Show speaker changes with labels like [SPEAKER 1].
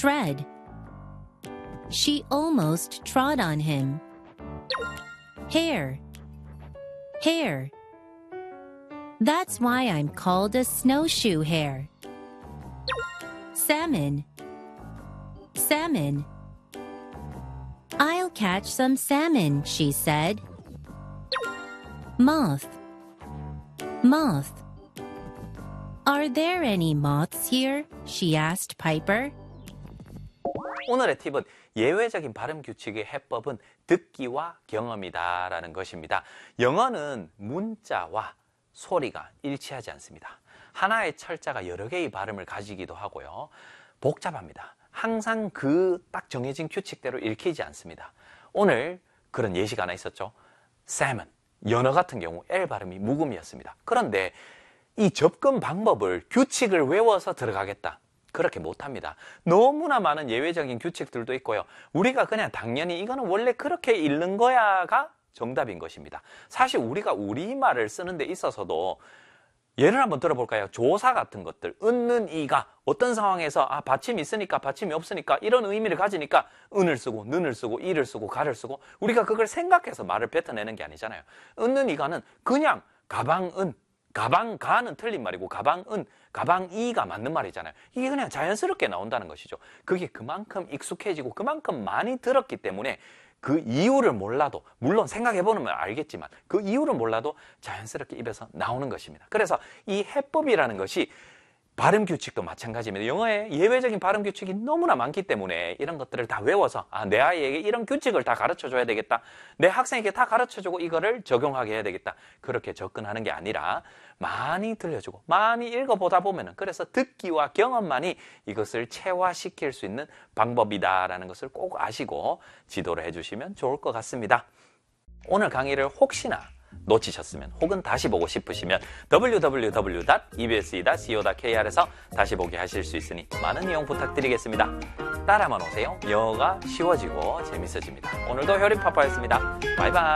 [SPEAKER 1] tread. She almost trod on him. Hare, hare. That's why I'm called a snowshoe hare. Salmon, salmon. I'll catch some salmon, she said. Moth, moth. Are there any moths here? she asked Piper.
[SPEAKER 2] 오늘의 팁은 예외적인 발음 규칙의 해법은 듣기와 경험이다 라는 것입니다. 영어는 문자와 소리가 일치하지 않습니다. 하나의 철자가 여러 개의 발음을 가지기도 하고요. 복잡합니다. 항상 그 딱 정해진 규칙대로 읽히지 않습니다. 오늘 그런 예시가 하나 있었죠. salmon, 연어 같은 경우 L 발음이 묵음이었습니다. 그런데 이 접근 방법을 규칙을 외워서 들어가겠다. 그렇게 못합니다. 너무나 많은 예외적인 규칙들도 있고요. 우리가 그냥 당연히 이거는 원래 그렇게 읽는 거야가 정답인 것입니다. 사실 우리가 우리말을 쓰는 데 있어서도 예를 한번 들어볼까요? 조사 같은 것들, 은는 이가 어떤 상황에서 받침이 있으니까 받침이 없으니까 이런 의미를 가지니까 은을 쓰고 는을 쓰고 이를 쓰고 가를 쓰고 우리가 그걸 생각해서 말을 뱉어내는 게 아니잖아요. 은는 이가는 그냥 가방은, 가방가는 틀린 말이고 가방은, 가방이가 맞는 말이잖아요. 이게 그냥 자연스럽게 나온다는 것이죠. 그게 그만큼 익숙해지고 그만큼 많이 들었기 때문에 그 이유를 몰라도, 물론 생각해보면 알겠지만 그 이유를 몰라도 자연스럽게 입에서 나오는 것입니다. 그래서 이 해법이라는 것이 발음 규칙도 마찬가지입니다. 영어에 예외적인 발음 규칙이 너무나 많기 때문에 이런 것들을 다 외워서 내 아이에게 이런 규칙을 다 가르쳐줘야 되겠다. 내 학생에게 다 가르쳐주고 이거를 적용하게 해야 되겠다. 그렇게 접근하는 게 아니라 많이 들려주고 많이 읽어보다 보면은 그래서 듣기와 경험만이 이것을 체화시킬 수 있는 방법이다라는 것을 꼭 아시고 지도를 해주시면 좋을 것 같습니다. 오늘 강의를 혹시나 놓치셨으면 혹은 다시 보고 싶으시면 www.ebse.co.kr에서 다시 보기 하실 수 있으니 많은 이용 부탁드리겠습니다. 따라만 오세요. 영어가 쉬워지고 재밌어집니다. 오늘도 효림파파였습니다. 바이바이.